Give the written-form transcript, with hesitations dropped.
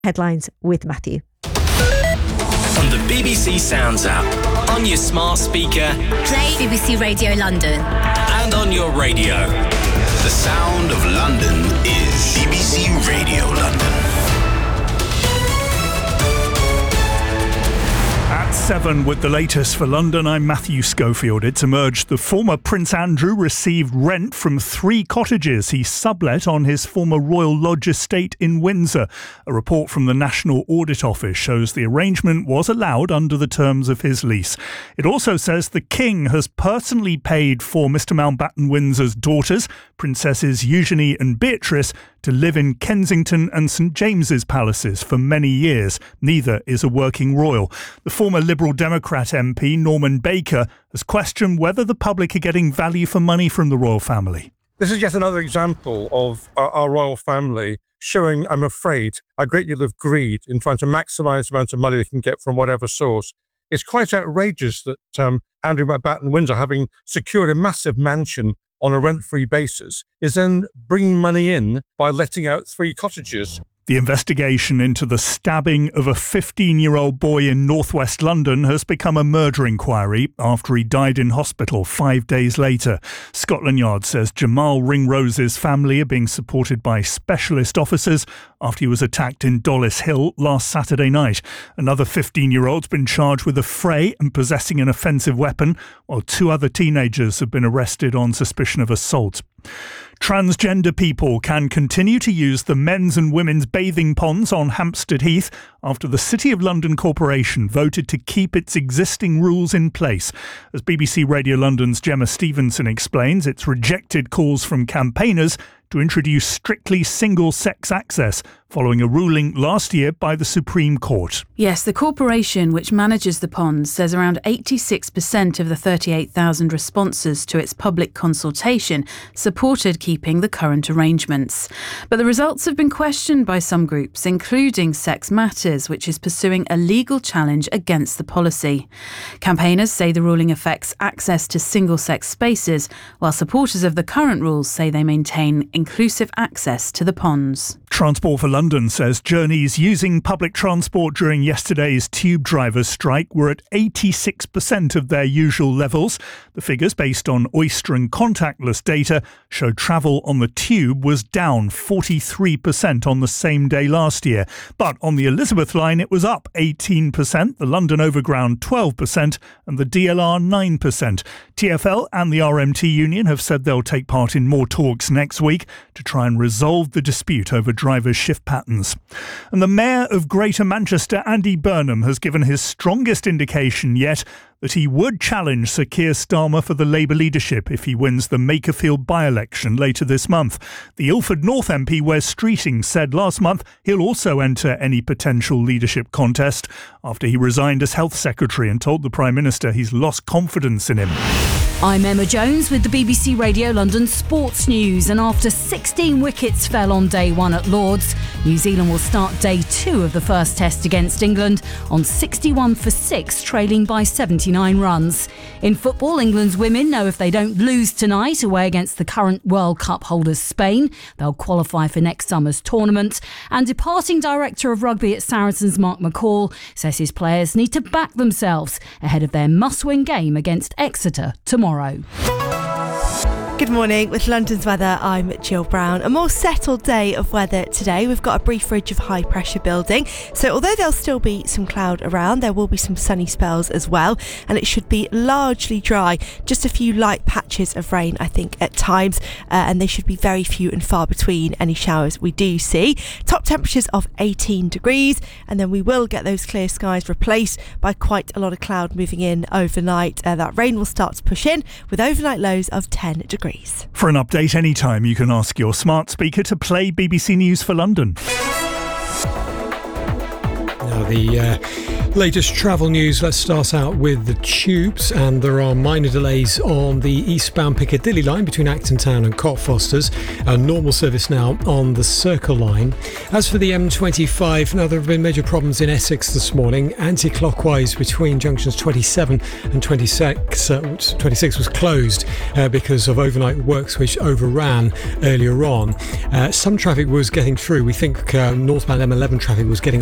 Headlines with Matthew. On the BBC Sounds app, on your smart speaker, play BBC Radio London, and on your radio. The sound of London is BBC Radio London. At 7 with the latest for London, I'm Matthew Schofield. It's emerged the former Prince Andrew received rent from 3 cottages he sublet on his former Royal Lodge estate in Windsor. A report from the National Audit Office shows the arrangement was allowed under the terms of his lease. It also says the King has personally paid for Mr Mountbatten Windsor's daughters, Princesses Eugenie and Beatrice, to live in Kensington and St James's palaces for many years. Neither is a working royal. The former Liberal Democrat MP Norman Baker has questioned whether the public are getting value for money from the royal family. This is yet another example of our royal family showing, I'm afraid, a great deal of greed in trying to maximise the amount of money they can get from whatever source. It's quite outrageous that Andrew Mountbatten Windsor, having secured a massive mansion on a rent-free basis, is then bringing money in by letting out 3 cottages. The investigation into the stabbing of a 15-year-old boy in northwest London has become a murder inquiry after he died in hospital 5 days later. Scotland Yard says Jamal Ringrose's family are being supported by specialist officers after he was attacked in Dollis Hill last Saturday night. Another 15-year-old's been charged with a fray and possessing an offensive weapon, while 2 other teenagers have been arrested on suspicion of assault. Transgender people can continue to use the men's and women's bathing ponds on Hampstead Heath after the City of London Corporation voted to keep its existing rules in place. As BBC Radio London's Gemma Stevenson explains, it's rejected calls from campaigners to introduce strictly single-sex access following a ruling last year by the Supreme Court. Yes, the corporation which manages the ponds says around 86% of the 38,000 responses to its public consultation supported keeping the current arrangements. But the results have been questioned by some groups, including Sex Matters, which is pursuing a legal challenge against the policy. Campaigners say the ruling affects access to single-sex spaces, while supporters of the current rules say they maintain inclusive access to the ponds. Transport for London says journeys using public transport during yesterday's tube drivers' strike were at 86% of their usual levels. The figures, based on Oyster and contactless data, show travel on the tube was down 43% on the same day last year. But on the Elizabeth line, it was up 18%, the London Overground 12% and the DLR 9%. TfL and the RMT union have said they'll take part in more talks next week to try and resolve the dispute over drivers' shift patterns. And the Mayor of Greater Manchester, Andy Burnham, has given his strongest indication yet that he would challenge Sir Keir Starmer for the Labour leadership if he wins the Makerfield by-election later this month. The Ilford North MP Wes Streeting said last month he'll also enter any potential leadership contest after he resigned as Health Secretary and told the Prime Minister he's lost confidence in him. I'm Emma Jones with the BBC Radio London Sports News, and after 16 wickets fell on day 1 at Lord's, New Zealand will start day 2 of the first test against England on 61 for 6, trailing by 79 runs. In football, England's women know if they don't lose tonight away against the current World Cup holders Spain, they'll qualify for next summer's tournament. And departing director of rugby at Saracens, Mark McCall, says his players need to back themselves ahead of their must-win game against Exeter tomorrow. Good morning. With London's weather, I'm Jill Brown. A more settled day of weather today. We've got a brief ridge of high pressure building. So although there'll still be some cloud around, there will be some sunny spells as well. And it should be largely dry. Just a few light patches of rain, I think, at times. And they should be very few and far between any showers we do see. Top temperatures of 18 degrees. And then we will get those clear skies replaced by quite a lot of cloud moving in overnight. That rain will start to push in with overnight lows of 10 degrees. For an update anytime, you can ask your smart speaker to play BBC News for London. Now, the Latest travel news. Let's start out with the tubes, and there are minor delays on the eastbound Piccadilly line between Acton Town and Cockfosters. A normal service now on the Circle line. As for the M25, now there have been major problems in Essex this morning. Anti-clockwise between junctions 27 and 26. 26 was closed because of overnight works which overran earlier on. Some traffic was getting through. We think northbound M11 traffic was getting